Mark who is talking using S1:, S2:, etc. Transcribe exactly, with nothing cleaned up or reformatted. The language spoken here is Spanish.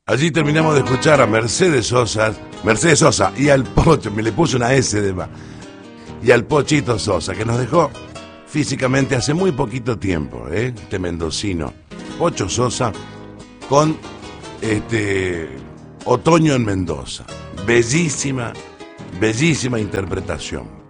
S1: Allí terminamos de escuchar a Mercedes Sosa, Mercedes Sosa y al Pocho, me le puse una S de más, y al Pochito Sosa, que nos dejó físicamente hace muy poquito tiempo, ¿eh? Este mendocino, Pocho Sosa, con este Otoño en Mendoza. Bellísima, bellísima interpretación.